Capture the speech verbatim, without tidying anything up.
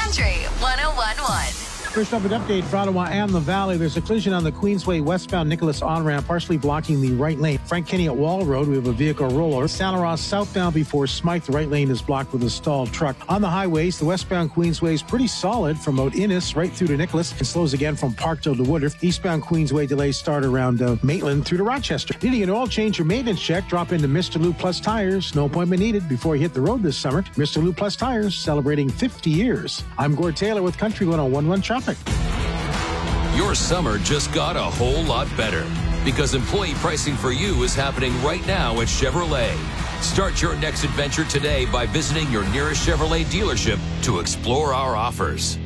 Country one oh one point one. First up, an update for Ottawa and the Valley. There's a collision on the Queensway westbound Nicholas on-ramp, partially blocking the right lane. Frank Kenny at Wall Road, we have a vehicle roller. Santa Ross southbound before Smythe, the right lane is blocked with a stalled truck. On the highways, the westbound Queensway is pretty solid from Mount Innes right through to Nicholas. It slows again from Parkdale to Woodruff. Eastbound Queensway delays start around uh, Maitland through to Rochester. Needing an oil change or maintenance check, drop into Mister Lou Plus Tires. No appointment needed before you hit the road this summer. Mister Lou Plus Tires, celebrating fifty years. I'm Gord Taylor with Country one oh one point one Traffic. Your summer just got a whole lot better because employee pricing for you is happening right now at Chevrolet. Start your next adventure today by visiting your nearest Chevrolet dealership to explore our offers.